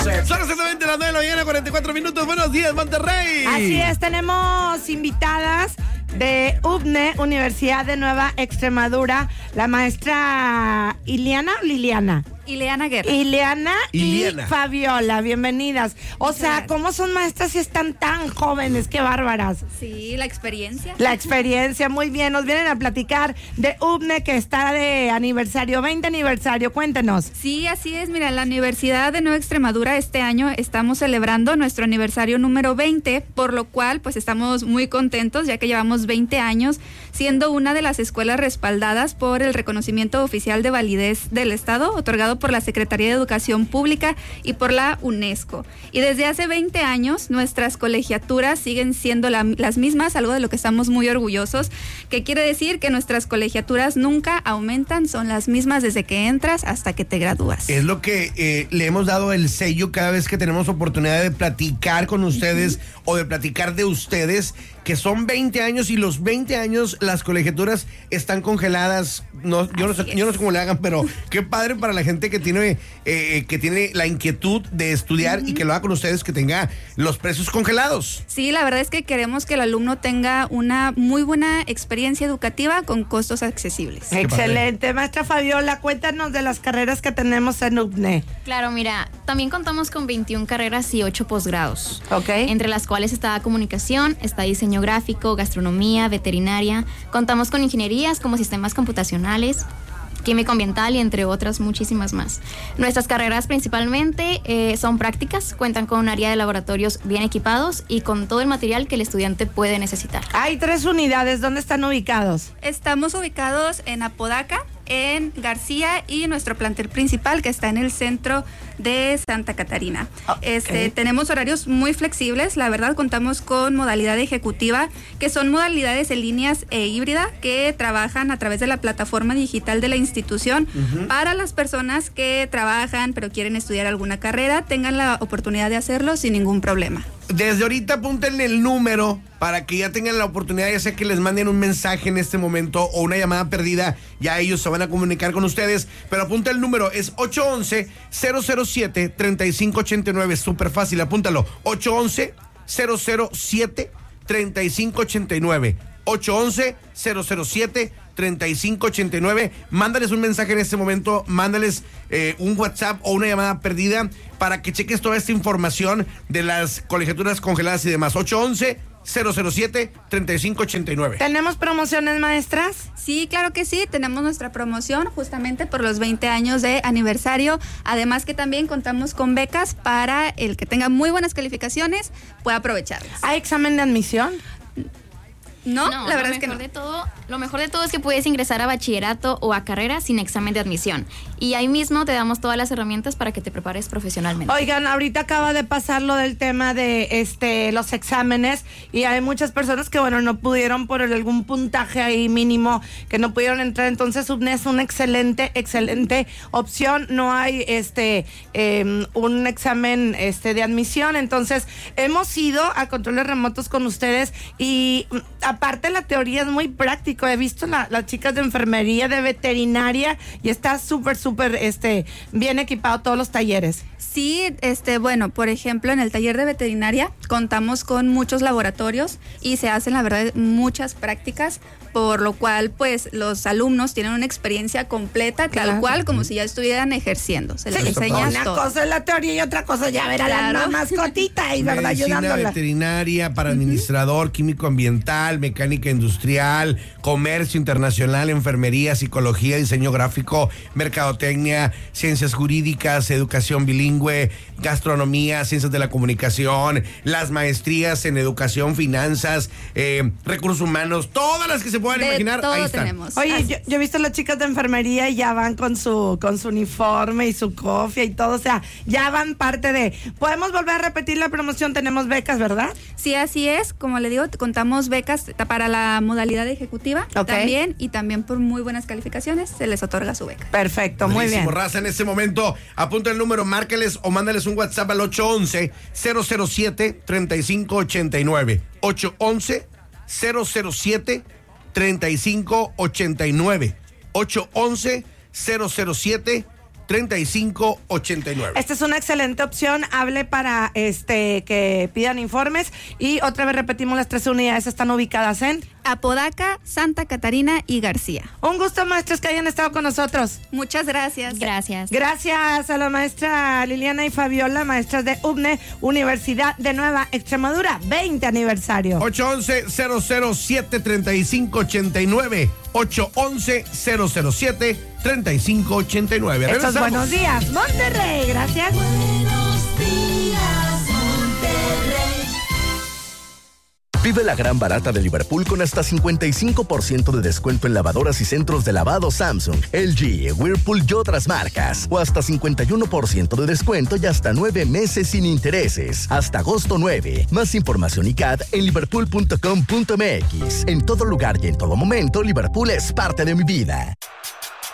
Son exactamente las 9 de la mañana, 44 minutos. Buenos días, Monterrey. Así es, tenemos invitadas de UBNE, Universidad de Nueva Extremadura, la maestra Ileana o Liliana. Ileana Guerra. Ileana y Ileana. Fabiola, bienvenidas. O sea, ¿cómo son maestras si están tan jóvenes? ¡Qué bárbaras! Sí, la experiencia. La experiencia, muy bien. Nos vienen a platicar de UBNE, que está de aniversario, 20 aniversario. Cuéntenos. Sí, así es. Mira, la Universidad de Nueva Extremadura este año estamos celebrando nuestro aniversario número 20, por lo cual pues estamos muy contentos ya que llevamos 20 años siendo una de las escuelas respaldadas por el reconocimiento oficial de validez del Estado, otorgado por la Secretaría de Educación Pública y por la UNESCO. Y desde hace 20 años nuestras colegiaturas siguen siendo las mismas, algo de lo que estamos muy orgullosos, que quiere decir que nuestras colegiaturas nunca aumentan, son las mismas desde que entras hasta que te gradúas. Es lo que le hemos dado el sello cada vez que tenemos oportunidad de platicar con ustedes o de platicar de ustedes, que son 20 años y los 20 años las colegiaturas están congeladas. No, yo no sé cómo le hagan, pero qué padre para la gente que tiene la inquietud de estudiar y que lo haga con ustedes, que tenga los precios congelados. Sí, la verdad es que queremos que el alumno tenga una muy buena experiencia educativa con costos accesibles. Excelente. Maestra Fabiola, cuéntanos de las carreras que tenemos en UBNE. Claro, mira, también contamos con 21 carreras y 8 posgrados. Ok. Entre las cuales está comunicación, está diseño gráfico, gastronomía, veterinaria. Contamos con ingenierías como sistemas computacionales, químico ambiental y entre otras muchísimas más. Nuestras carreras principalmente son prácticas, cuentan con un área de laboratorios bien equipados y con todo el material que el estudiante puede necesitar. Hay 3 unidades. ¿Dónde están ubicados? Estamos ubicados en Apodaca, en García y nuestro plantel principal que está en el centro de Santa Catarina. Okay. Tenemos horarios muy flexibles, la verdad contamos con modalidad ejecutiva, que son modalidades en líneas e híbrida que trabajan a través de la plataforma digital de la institución para las personas que trabajan pero quieren estudiar alguna carrera, tengan la oportunidad de hacerlo sin ningún problema. Desde ahorita apúntenle el número para que ya tengan la oportunidad, ya sea que les manden un mensaje en este momento o una llamada perdida, ya ellos se van a comunicar con ustedes, pero apunta el número, es 811-007-3589, súper fácil, apúntalo, 811-007-3589, 811-007-3589, mándales un mensaje en este momento, mándales un WhatsApp o una llamada perdida para que cheques toda esta información de las colegiaturas congeladas y demás. 811-007-3589. ¿Tenemos promociones, maestras? Sí, claro que sí, tenemos nuestra promoción justamente por los 20 años de aniversario, además que también contamos con becas para el que tenga muy buenas calificaciones, pueda aprovecharlas. ¿Hay examen de admisión? No, la verdad es que no. Lo mejor de todo es que puedes ingresar a bachillerato o a carrera sin examen de admisión. Y ahí mismo te damos todas las herramientas para que te prepares profesionalmente. Oigan, ahorita acaba de pasar lo del tema de los exámenes y hay muchas personas que, bueno, no pudieron por algún puntaje ahí mínimo, que no pudieron entrar. Entonces, UBNE es una excelente opción. No hay un examen de admisión. Entonces, hemos ido a controles remotos con ustedes y aparte la teoría es muy práctico. He visto las chicas de enfermería, de veterinaria y está súper bien equipado todos los talleres. Sí, bueno, por ejemplo, en el taller de veterinaria contamos con muchos laboratorios y se hacen, la verdad, muchas prácticas, por lo cual, pues, los alumnos tienen una experiencia completa, tal cual, como si ya estuvieran ejerciendo. Se les enseña una todo. Cosa es la teoría y otra cosa ya ver a la mascotita y, ¿verdad? Medicina Ayudándola. veterinaria, para administrador, químico ambiental, mecánica industrial, comercio internacional, enfermería, psicología, diseño gráfico, mercadotecnia, ciencias jurídicas, educación bilingüe, gastronomía, ciencias de la comunicación, las maestrías en educación, finanzas, recursos humanos, todas las que se puedan imaginar, todo ahí están. tenemos. Oye, yo he visto a las chicas de enfermería y ya van con su uniforme y su cofia y todo, o sea, ya van parte de... ¿Podemos volver a repetir la promoción? Tenemos becas, ¿verdad? Sí, así es. Como le digo, contamos becas para la modalidad ejecutiva también, y también por muy buenas calificaciones se les otorga su beca. Perfecto, muy bien. Raza, en este momento, apunta el número, márcales o mándales un WhatsApp al 811-007-3589. 811-007-3589. 811-007-3589. 3589. Esta es una excelente opción. Hable para que pidan informes. Y otra vez repetimos, las 3 unidades están ubicadas en Apodaca, Santa Catarina y García. Un gusto, maestros, que hayan estado con nosotros. Muchas gracias. Gracias. Gracias a la maestra Liliana y Fabiola, maestras de UBNE, Universidad de Nueva Extremadura, 20 aniversario. 811-007-3589. 811-007-3589. Estos buenos días, Monterrey. Gracias. Buenos días, Monterrey. Vive la gran barata de Liverpool con hasta 55% de descuento en lavadoras y centros de lavado Samsung, LG, Whirlpool y otras marcas. O hasta 51% de descuento y hasta 9 meses sin intereses. Hasta agosto 9. Más información y CAT en liverpool.com.mx. En todo lugar y en todo momento, Liverpool es parte de mi vida.